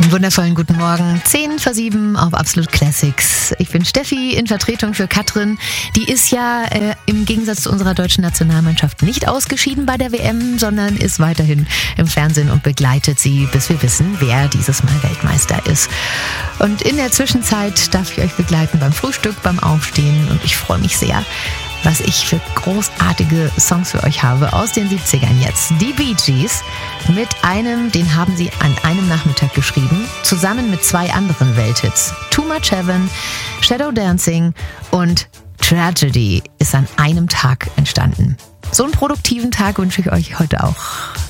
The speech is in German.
Einen wundervollen guten Morgen. 6:50 auf Absolut Classics. Ich bin Steffi in Vertretung für Katrin. Die ist ja im Gegensatz zu unserer deutschen Nationalmannschaft nicht ausgeschieden bei der WM, sondern ist weiterhin im Fernsehen und begleitet sie, bis wir wissen, wer dieses Mal Weltmeister ist. Und in der Zwischenzeit darf ich euch begleiten beim Frühstück, beim Aufstehen, und ich freue mich sehr, was ich für großartige Songs für euch habe aus den 70ern jetzt. Die Bee Gees mit einem, den haben sie an einem Nachmittag geschrieben, zusammen mit 2 anderen Welthits. Too Much Heaven, Shadow Dancing und Tragedy ist an einem Tag entstanden. So einen produktiven Tag wünsche ich euch heute auch.